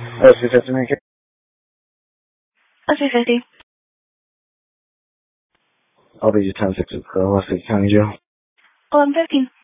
Oh, 350 make it? 350. I'll be 10-6 at the Westlake County Jail. 1115.